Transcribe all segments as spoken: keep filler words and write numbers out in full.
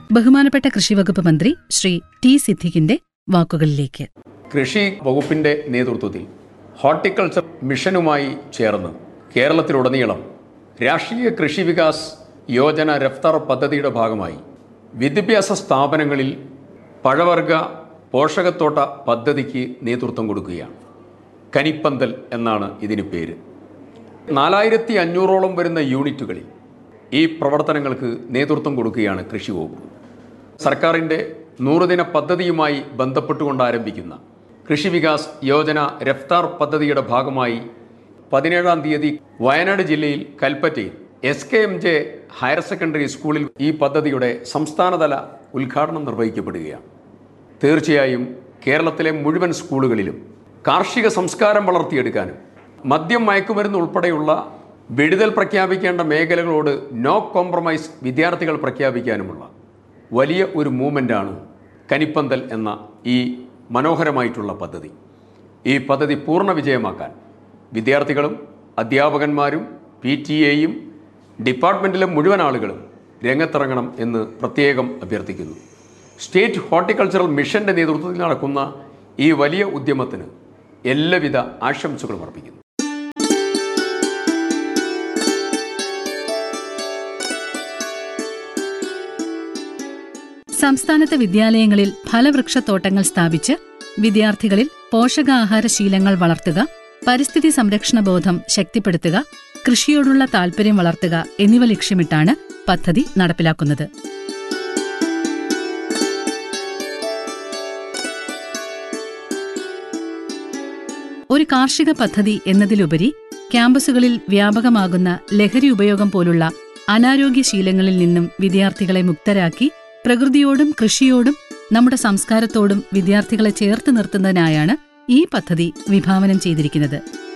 ബഹുമാനപ്പെട്ട കൃഷിവകുപ്പ് മന്ത്രി ശ്രീ ടി സിദ്ദിഖിന്റെ വാക്കുകളിലേക്ക്. കൃഷി വകുപ്പിന്റെ നേതൃത്വത്തിൽ ഹോർട്ടിക്കൾച്ചർ മിഷനുമായി ചേർന്ന് കേരളത്തിലുടനീളം രാഷ്ട്രീയ കൃഷി വികാസ് യോജന രഫ്താർ പദ്ധതിയുടെ ഭാഗമായി വിദ്യാഭ്യാസ സ്ഥാപനങ്ങളിൽ പഴവർഗ പോഷകത്തോട്ട പദ്ധതിക്ക് നേതൃത്വം കൊടുക്കുകയാണ്. കനിപ്പന്തൽ എന്നാണ് ഇതിന് പേര്. നാലായിരത്തി അഞ്ഞൂറോളം വരുന്ന യൂണിറ്റുകളിൽ ഈ പ്രവർത്തനങ്ങൾക്ക് നേതൃത്വം കൊടുക്കുകയാണ് കൃഷി വകുപ്പ്. സർക്കാരിൻ്റെ നൂറുദിന പദ്ധതിയുമായി ബന്ധപ്പെട്ടുകൊണ്ട് ആരംഭിക്കുന്ന കൃഷി വികാസ് യോജന രഫ്താർ പദ്ധതിയുടെ ഭാഗമായി പതിനേഴാം തീയതി വയനാട് ജില്ലയിൽ കൽപ്പറ്റയിൽ S K M J higher secondary സ്കൂളിൽ ഈ പദ്ധതിയുടെ സംസ്ഥാനതല ഉദ്ഘാടനം നിർവഹിക്കപ്പെടുകയാണ്. തീർച്ചയായും കേരളത്തിലെ മുഴുവൻ സ്കൂളുകളിലും കാർഷിക സംസ്കാരം വളർത്തിയെടുക്കാനും മദ്യം മയക്കുമരുന്ന് ഉൾപ്പെടെയുള്ള വെടിതൽ പ്രഖ്യാപിക്കേണ്ട മേഖലകളോട് നോ കോംപ്രമൈസ് വിദ്യാർത്ഥികൾ പ്രഖ്യാപിക്കാനുമുള്ള വലിയ ഒരു മൂവ്മെൻ്റാണ് കനിപ്പന്തൽ എന്ന ഈ മനോഹരമായിട്ടുള്ള പദ്ധതി. ഈ പദ്ധതി പൂർണ്ണ വിജയമാക്കാൻ വിദ്യാർത്ഥികളും അധ്യാപകന്മാരും പി ടി എയും ഡിപ്പാർട്ട്മെൻറ്റിലെ മുഴുവൻ ആളുകളും രംഗത്തിറങ്ങണം എന്ന് പ്രത്യേകം അഭ്യർത്ഥിക്കുന്നു. സ്റ്റേറ്റ് ഹോർട്ടിക്കൾച്ചറൽ മിഷൻ്റെ നേതൃത്വത്തിൽ നടക്കുന്ന ഈ വലിയ ഉദ്യമത്തിന് എല്ലാവിധ ആശംസകളും അർപ്പിക്കുന്നു. സംസ്ഥാനത്തെ വിദ്യാലയങ്ങളിൽ ഫലവൃക്ഷത്തോട്ടങ്ങൾ സ്ഥാപിച്ച് വിദ്യാർത്ഥികളിൽ പോഷകാഹാര ശീലങ്ങൾ വളർത്തുക, പരിസ്ഥിതി സംരക്ഷണ ബോധം ശക്തിപ്പെടുത്തുക, കൃഷിയോടുള്ള താൽപര്യം വളർത്തുക എന്നിവ ലക്ഷ്യമിട്ടാണ് പദ്ധതി നടപ്പിലാക്കുന്നത്. ഒരു കാർഷിക പദ്ധതി എന്നതിലുപരി ക്യാമ്പസുകളിൽ വ്യാപകമാകുന്ന ലഹരി ഉപയോഗം പോലുള്ള അനാരോഗ്യ ശീലങ്ങളിൽ നിന്നും വിദ്യാർത്ഥികളെ മുക്തരാക്കി പ്രകൃതിയോടും കൃഷിയോടും നമ്മുടെ സംസ്കാരത്തോടും വിദ്യാർത്ഥികളെ ചേർത്ത് നിർത്തുന്നതിനായാണ് ഈ പദ്ധതി വിഭാവനം ചെയ്തിരിക്കുന്നത്.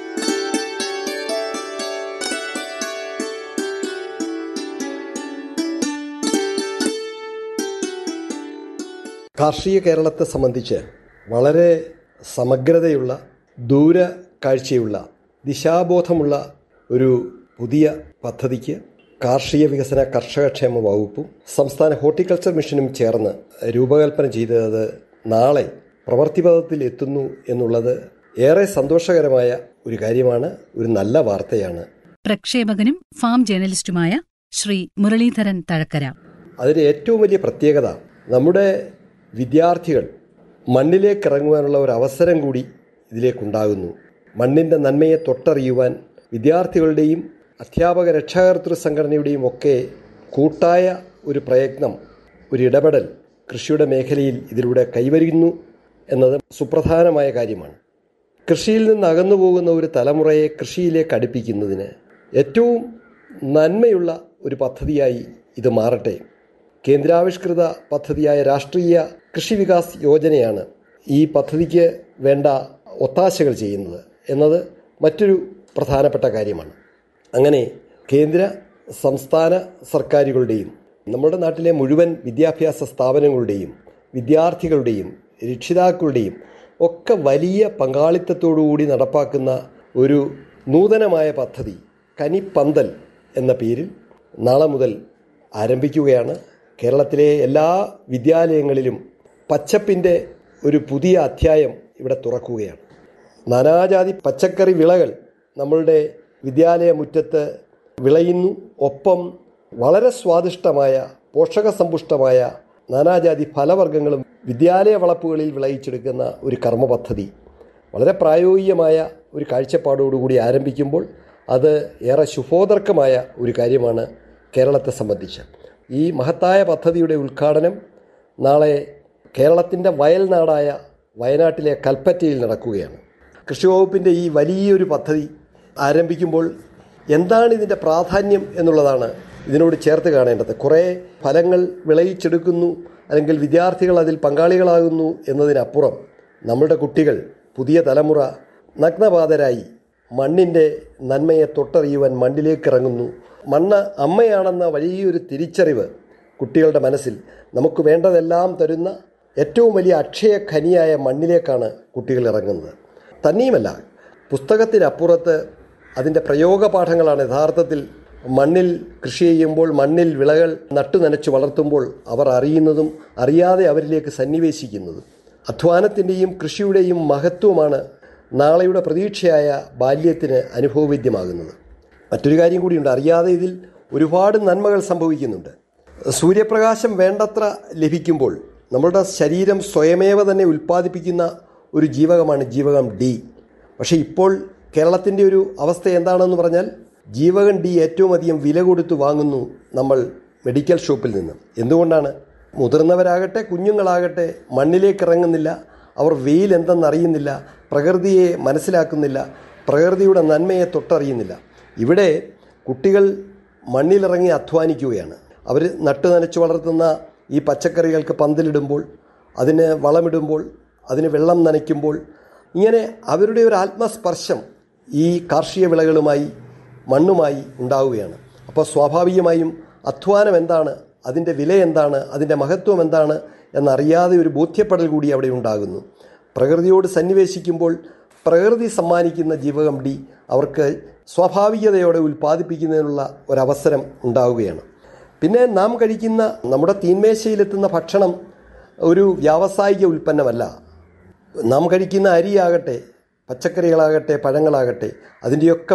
കാർഷിക കേരളത്തെ സംബന്ധിച്ച് വളരെ സമഗ്രതയുള്ള, ദൂര കാഴ്ചയുള്ള, ദിശാബോധമുള്ള ഒരു പുതിയ പദ്ധതിക്ക് കാർഷിക വികസന കർഷകക്ഷേമ വകുപ്പും സംസ്ഥാന ഹോർട്ടിക്കൾച്ചർ മിഷനും ചേർന്ന് രൂപകൽപ്പന ചെയ്തത് നാളെ പ്രവൃത്തിപഥത്തിൽ എത്തുന്നു എന്നുള്ളത് ഏറെ സന്തോഷകരമായ ഒരു കാര്യമാണ്, ഒരു നല്ല വാർത്തയാണ്. പ്രക്ഷേപകനും ഫാം ജേർണലിസ്റ്റുമായ ശ്രീ മുരളീധരൻ തഴക്കര. അതിന് ഏറ്റവും വലിയ പ്രത്യേകത നമ്മുടെ വിദ്യാർത്ഥികൾ മണ്ണിലേക്ക് ഇറങ്ങുവാനുള്ള ഒരു അവസരം കൂടി ഇതിലേക്കുണ്ടാകുന്നു. മണ്ണിൻ്റെ നന്മയെ തൊട്ടറിയുവാൻ വിദ്യാർത്ഥികളുടെയും അധ്യാപക രക്ഷാകർതൃ സംഘടനയുടെയും ഒക്കെ കൂട്ടായ ഒരു പ്രയത്നം, ഒരു ഇടപെടൽ കൃഷിയുടെ മേഖലയിൽ ഇതിലൂടെ കൈവരുന്നു എന്നത് സുപ്രധാനമായ കാര്യമാണ്. കൃഷിയിൽ നിന്ന് അകന്നു പോകുന്ന ഒരു തലമുറയെ കൃഷിയിലേക്ക് അടുപ്പിക്കുന്നതിന് ഏറ്റവും നന്മയുള്ള ഒരു പദ്ധതിയായി ഇത് മാറട്ടെ. കേന്ദ്രാവിഷ്കൃത പദ്ധതിയായ രാഷ്ട്രീയ കൃഷി വികാസ് യോജനയാണ് ഈ പദ്ധതിക്ക് വേണ്ട ഒത്താശകൾ ചെയ്യുന്നത് എന്നത് മറ്റൊരു പ്രധാനപ്പെട്ട കാര്യമാണ്. അങ്ങനെ കേന്ദ്ര സംസ്ഥാന സർക്കാരുകളുടെയും നമ്മുടെ നാട്ടിലെ മുഴുവൻ വിദ്യാഭ്യാസ സ്ഥാപനങ്ങളുടെയും വിദ്യാർത്ഥികളുടെയും രക്ഷിതാക്കളുടെയും ഒക്കെ വലിയ പങ്കാളിത്തത്തോടുകൂടി നടപ്പാക്കുന്ന ഒരു നൂതനമായ പദ്ധതി കനിപ്പന്തൽ എന്ന പേരിൽ നാളെ മുതൽ ആരംഭിക്കുകയാണ്. കേരളത്തിലെ എല്ലാ വിദ്യാലയങ്ങളിലും പച്ചപ്പിൻ്റെ ഒരു പുതിയ അധ്യായം ഇവിടെ തുറക്കുകയാണ്. നാനാജാതി പച്ചക്കറി വിളകൾ നമ്മളുടെ വിദ്യാലയ മുറ്റത്ത് വിളയുന്നു. ഒപ്പം വളരെ സ്വാദിഷ്ടമായ പോഷകസമ്പുഷ്ടമായ നാനാജാതി ഫലവർഗ്ഗങ്ങളും വിദ്യാലയ വളപ്പുകളിൽ വിളയിച്ചെടുക്കുന്ന ഒരു കർമ്മ പദ്ധതി വളരെ പ്രായോഗികമായ ഒരു കാഴ്ചപ്പാടോടുകൂടി ആരംഭിക്കുമ്പോൾ അത് ഏറെ ശുഭോദർക്കമായ ഒരു കാര്യമാണ് കേരളത്തെ സംബന്ധിച്ച്. ഈ മഹത്തായ പദ്ധതിയുടെ ഉദ്ഘാടനം നാളെ കേരളത്തിൻ്റെ വയൽനാടായ വയനാട്ടിലെ കൽപ്പറ്റയിൽ നടക്കുകയാണ്. കൃഷി വകുപ്പിൻ്റെ ഈ വലിയൊരു പദ്ധതി ആരംഭിക്കുമ്പോൾ എന്താണ് ഇതിൻ്റെ പ്രാധാന്യം എന്നുള്ളതാണ് ഇതിനോട് ചേർത്ത് കാണേണ്ടത്. കുറേ ഫലങ്ങൾ വിളയിച്ചെടുക്കുന്നു, അല്ലെങ്കിൽ വിദ്യാർത്ഥികൾ അതിൽ പങ്കാളികളാകുന്നു എന്നതിനപ്പുറം നമ്മളുടെ കുട്ടികൾ, പുതിയ തലമുറ നഗ്നപാതരായി മണ്ണിൻ്റെ നന്മയെ തൊട്ടറിയുവാൻ മണ്ണിലേക്ക് ഇറങ്ങുന്നു. മണ്ണ് അമ്മയാണെന്ന വലിയൊരു തിരിച്ചറിവ് കുട്ടികളുടെ മനസ്സിൽ, നമുക്ക് വേണ്ടതെല്ലാം തരുന്ന ഏറ്റവും വലിയ അക്ഷയ ഖനിയായ മണ്ണിലേക്കാണ് കുട്ടികൾ ഇറങ്ങുന്നത്. തന്നെയുമല്ല, പുസ്തകത്തിനപ്പുറത്ത് അതിൻ്റെ പ്രയോഗപാഠങ്ങളാണ് യഥാർത്ഥത്തിൽ മണ്ണിൽ കൃഷി ചെയ്യുമ്പോൾ, മണ്ണിൽ വിളകൾ നട്ടു നനച്ച് വളർത്തുമ്പോൾ അവർ അറിയുന്നതും അറിയാതെ അവരിലേക്ക് സന്നിവേശിക്കുന്നതും. അധ്വാനത്തിൻ്റെയും കൃഷിയുടെയും മഹത്വമാണ് നാളെയുടെ പ്രതീക്ഷയായ ബാല്യത്തിന് അനുഭവവേദ്യമാകുന്നത്. മറ്റൊരു കാര്യം കൂടിയുണ്ട്. അറിയാതെ ഇതിൽ ഒരുപാട് നന്മകൾ സംഭവിക്കുന്നുണ്ട്. സൂര്യപ്രകാശം വേണ്ടത്ര ലഭിക്കുമ്പോൾ നമ്മളുടെ ശരീരം സ്വയമേവ തന്നെ ഉൽപ്പാദിപ്പിക്കുന്ന ഒരു ജീവകമാണ് ജീവകം ഡി. പക്ഷേ ഇപ്പോൾ കേരളത്തിൻ്റെ ഒരു അവസ്ഥ എന്താണെന്ന് പറഞ്ഞാൽ, ജീവകം ഡി ഏറ്റവും അധികം വില കൊടുത്ത് വാങ്ങുന്നു നമ്മൾ മെഡിക്കൽ ഷോപ്പിൽ നിന്ന്. എന്തുകൊണ്ടാണ്? മുതിർന്നവരാകട്ടെ കുഞ്ഞുങ്ങളാകട്ടെ മണ്ണിലേക്ക് ഇറങ്ങുന്നില്ല. അവർ വെയിൽ എന്തെന്നറിയുന്നില്ല, പ്രകൃതിയെ മനസ്സിലാക്കുന്നില്ല, പ്രകൃതിയുടെ നന്മയെ തൊട്ടറിയുന്നില്ല. ഇവിടെ കുട്ടികൾ മണ്ണിലിറങ്ങി അധ്വാനിക്കുകയാണ്. അവർ നട്ടു നനച്ച് വളർത്തുന്ന ഈ പച്ചക്കറികൾക്ക് പന്തലിടുമ്പോൾ, അതിന് വളമിടുമ്പോൾ, അതിന് വെള്ളം നനയ്ക്കുമ്പോൾ, ഇങ്ങനെ അവരുടെ ഒരു ആത്മസ്പർശം ഈ കാർഷിക വിളകളുമായി മണ്ണുമായി ഉണ്ടാവുകയാണ്. അപ്പോൾ സ്വാഭാവികമായും അധ്വാനം എന്താണ്, അതിൻ്റെ വില എന്താണ്, അതിൻ്റെ മഹത്വം എന്താണ് എന്നറിയാതെ ഒരു ബോധ്യപ്പെടൽ കൂടി അവിടെ ഉണ്ടാകുന്നു. പ്രകൃതിയോട് സന്നിവേശിക്കുമ്പോൾ പ്രകൃതി സമ്മാനിക്കുന്ന ജീവകം ഡി അവർക്ക് സ്വാഭാവികതയോടെ ഉൽപ്പാദിപ്പിക്കുന്നതിനുള്ള ഒരവസരം ഉണ്ടാവുകയാണ്. പിന്നെ നാം കഴിക്കുന്ന നമ്മുടെ തീന്മേശയിലെത്തുന്ന ഭക്ഷണം ഒരു വ്യാവസായിക ഉൽപ്പന്നമല്ല. നാം കഴിക്കുന്ന അരിയാകട്ടെ, പച്ചക്കറികളാകട്ടെ, പഴങ്ങളാകട്ടെ, അതിൻ്റെയൊക്കെ